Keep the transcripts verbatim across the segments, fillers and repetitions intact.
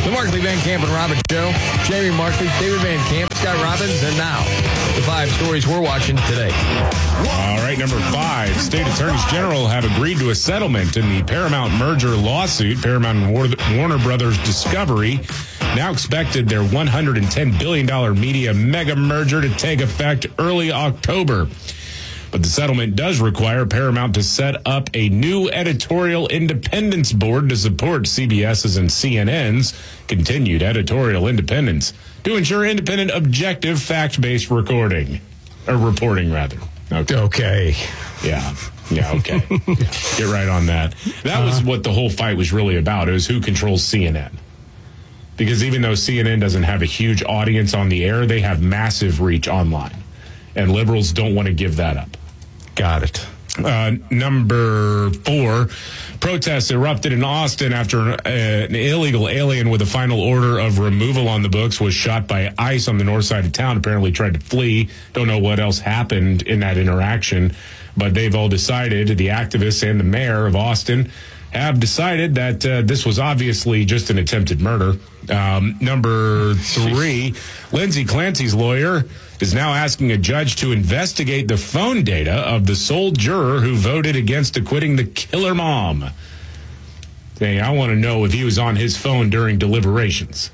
The Markley, Van Camp, and Robbins Show. Jamie Markley, David Van Camp, Scott Robbins, and now the five stories we're watching today. All right, number five. State attorneys general have agreed to a settlement in the Paramount merger lawsuit. Paramount and Warner Brothers Discovery now expected their one hundred ten billion dollars media mega merger to take effect early October. But the settlement does require Paramount to set up a new editorial independence board to support C B S's and C N N's continued editorial independence to ensure independent, objective, fact-based recording. Or reporting, rather. Okay. Okay. Yeah. Yeah, okay. Get right on that. That was what the whole fight was really about. It was who controls C N N. Because even though C N N doesn't have a huge audience on the air, they have massive reach online. And liberals don't want to give that up. Got it. Uh, number four, protests erupted in Austin after an, uh, an illegal alien with a final order of removal on the books was shot by ICE on the north side of town, apparently tried to flee. Don't know what else happened in that interaction, but they've all decided, the activists and the mayor of Austin have decided that uh, this was obviously just an attempted murder. Um, number three, Lindsay Clancy's lawyer is now asking a judge to investigate the phone data of the sole juror who voted against acquitting the killer mom. Saying, I want to know if he was on his phone during deliberations.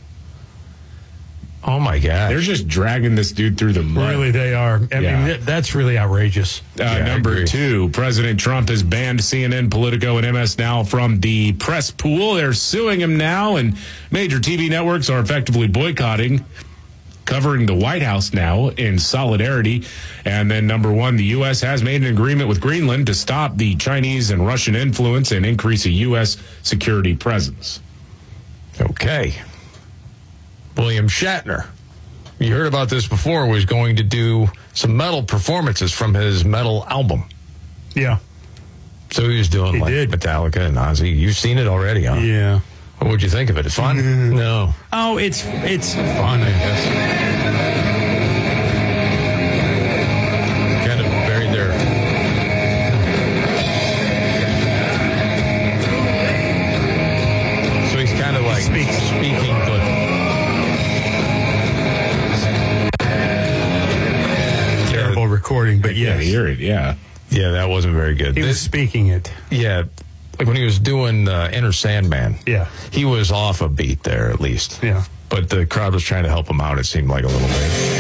Oh, my God. They're just dragging this dude through the mud. Really, they are. I Yeah. mean, th- that's really outrageous. Uh, Yeah, number two, President Trump has banned C N N, Politico, and M S Now from the press pool. They're suing him now, and major T V networks are effectively boycotting, covering the White House now in solidarity. And then number one, the U S has made an agreement with Greenland to stop the Chinese and Russian influence and increase a U S security presence. Okay. William Shatner, you heard about this before, was going to do some metal performances from his metal album. Yeah. So he was doing He like did. Metallica and Ozzy. You've seen it already, huh? Yeah. What would you think of it? Fun? No. Oh, it's it's fun, I guess. Kind of buried there. So he's kind of like Speaks. speaking, but Terrible recording, but Yeah, yes. hear it, yeah. yeah, that wasn't very good. He was This- speaking it. yeah, like when he was doing uh, Enter Sandman. Yeah. He was off a beat there, at least. Yeah. But the crowd was trying to help him out, it seemed like a little bit.